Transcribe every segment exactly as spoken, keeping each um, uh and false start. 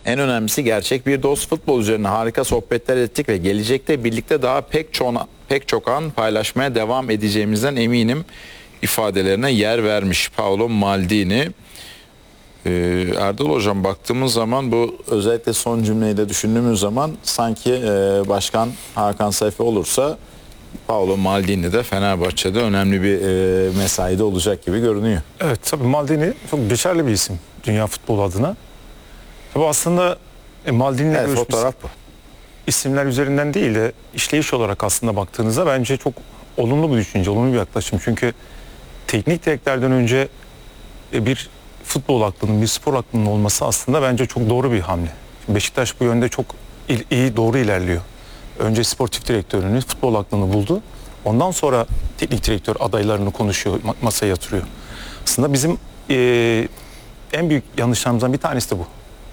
En önemlisi gerçek bir dost. Futbol üzerine harika sohbetler ettik ve gelecekte birlikte daha pek çok pek çok an paylaşmaya devam edeceğimizden eminim ifadelerine yer vermiş Paolo Maldini. Ee, Erdal Hocam, baktığımız zaman bu özellikle son cümleyi de düşündüğümüz zaman sanki e, Başkan Hakan Safi olursa Paolo Maldini de Fenerbahçe'de önemli bir e, mesaide olacak gibi görünüyor. Evet, tabii Maldini çok geçerli bir isim dünya futbolu adına. Tabii aslında e, Maldini'yle evet, görüşmüş fotoğraf bu. İsimler üzerinden değil de işleyiş olarak aslında baktığınızda bence çok olumlu bir düşünce, olumlu bir yaklaşım. Çünkü teknik direktörden önce e, bir futbol aklının, bir spor aklının olması aslında bence çok doğru bir hamle. Beşiktaş bu yönde çok iyi, doğru ilerliyor. Önce sportif direktörünü, futbol aklını buldu. Ondan sonra teknik direktör adaylarını konuşuyor, masaya yatırıyor. Aslında bizim e, en büyük yanlışlarımızdan bir tanesi de bu.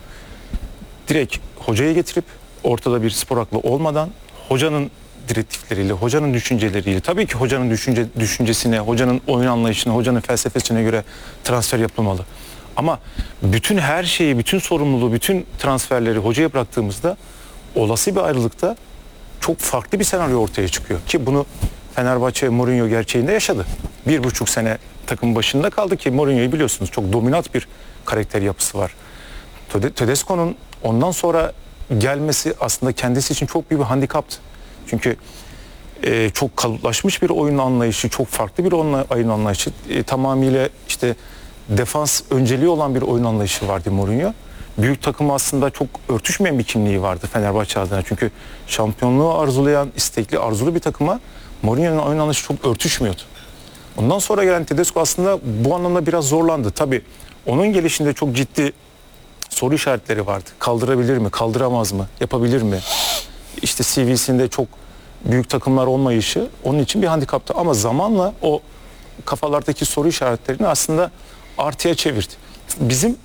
Direkt hocayı getirip ortada bir spor aklı olmadan hocanın direktifleriyle, hocanın düşünceleriyle, tabii ki hocanın düşünce, düşüncesine, hocanın oyun anlayışına, hocanın felsefesine göre transfer yapılmalı. Ama bütün her şeyi, bütün sorumluluğu, bütün transferleri hocaya bıraktığımızda olası bir ayrılıkta çok farklı bir senaryo ortaya çıkıyor. Ki bunu Fenerbahçe Mourinho gerçeğinde yaşadı. Bir buçuk sene takım başında kaldı ki Mourinho'yu biliyorsunuz çok dominant bir karakter yapısı var. Tedesco'nun ondan sonra gelmesi aslında kendisi için çok büyük bir handikaptı. Çünkü e, çok kalıplaşmış bir oyun anlayışı, çok farklı bir oyun anlayışı, e, tamamıyla işte defans önceliği olan bir oyun anlayışı vardı Mourinho. Büyük takım aslında çok örtüşmeyen bir kimliği vardı Fenerbahçe adına. Çünkü şampiyonluğu arzulayan, istekli, arzulu bir takıma Mourinho'nun oyun anlayışı çok örtüşmüyordu. Ondan sonra gelen Tedesco aslında bu anlamda biraz zorlandı. Tabii onun gelişinde çok ciddi soru işaretleri vardı. Kaldırabilir mi, kaldıramaz mı, yapabilir mi? İşte C V'sinde çok büyük takımlar olmayışı onun için bir handikaptı. Ama zamanla o kafalardaki soru işaretlerini aslında artıya çevirdi. Bizim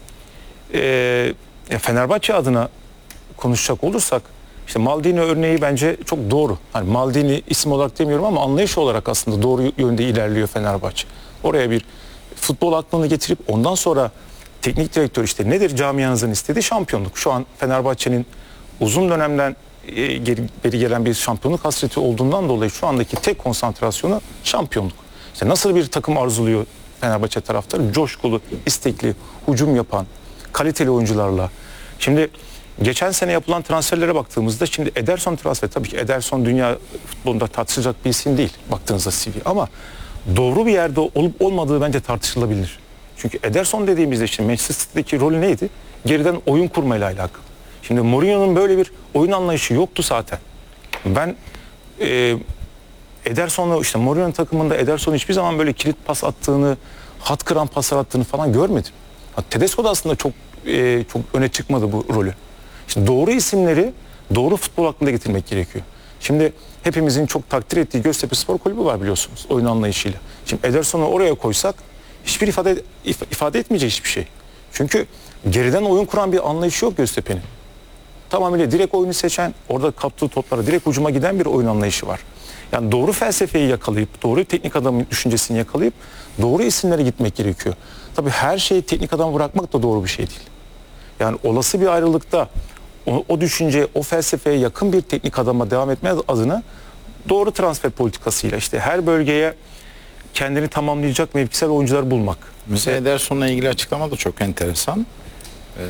e, Fenerbahçe adına konuşacak olursak işte Maldini örneği bence çok doğru. Hani Maldini isim olarak demiyorum ama anlayış olarak aslında doğru yönde ilerliyor Fenerbahçe. Oraya bir futbol aklını getirip ondan sonra teknik direktör işte nedir camianızın istediği? Şampiyonluk. Şu an Fenerbahçe'nin uzun dönemden e, geri, beri gelen bir şampiyonluk hasreti olduğundan dolayı şu andaki tek konsantrasyonu şampiyonluk. İşte nasıl bir takım arzuluyor Fenerbahçe taraftarı? Coşkulu, istekli, hücum yapan, kaliteli oyuncularla. Şimdi geçen sene yapılan transferlere baktığımızda şimdi Ederson transferi, tabii ki Ederson dünya futbolunda tartışılacak bir isim değil baktığınızda C V, ama doğru bir yerde olup olmadığı bence tartışılabilir. Çünkü Ederson dediğimizde işte Manchester City'deki rolü neydi? Geriden oyun kurmayla alakalı. Şimdi Mourinho'nun böyle bir oyun anlayışı yoktu zaten. Ben e, Ederson'la işte Mourinho'nun takımında Ederson hiçbir zaman böyle kilit pas attığını, hat kıran paslar attığını falan görmedim. Tedesco da aslında çok e, çok öne çıkmadı bu rolü. İşte doğru isimleri doğru futbol aklında getirmek gerekiyor. Şimdi hepimizin çok takdir ettiği Göztepe Spor Kulübü var biliyorsunuz oyun anlayışıyla. Şimdi Ederson'u oraya koysak hiçbir ifade ifade etmeyecek hiçbir şey. Çünkü geriden oyun kuran bir anlayışı yok Göztepe'nin. Tamamıyla direkt oyunu seçen, orada kaptığı toplara direkt ucuma giden bir oyun anlayışı var. Yani doğru felsefeyi yakalayıp, doğru teknik adamın düşüncesini yakalayıp doğru isimlere gitmek gerekiyor. Tabii her şeyi teknik adama bırakmak da doğru bir şey değil. Yani olası bir ayrılıkta o, o düşünceye, o felsefeye yakın bir teknik adama devam etme adına doğru transfer politikasıyla işte her bölgeye kendini tamamlayacak mevkisel oyuncular bulmak. Mesela Ederson'la ilgili açıklama da çok enteresan. Ee,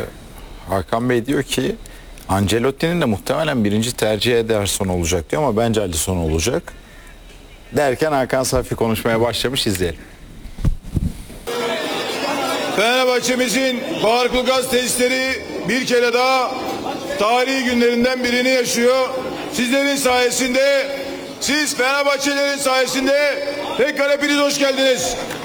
Hakan Bey diyor ki Ancelotti'nin de muhtemelen birinci tercih Ederson olacak diyor ama bence Alisson olacak. Derken Hakan Safi konuşmaya başlamış, izleyelim. Fenerbahçe'mizin Bağırklı Gaz tesisleri bir kere daha tarihi günlerinden birini yaşıyor. Sizlerin sayesinde, siz Fenerbahçelilerin sayesinde tekrar hepiniz hoş geldiniz.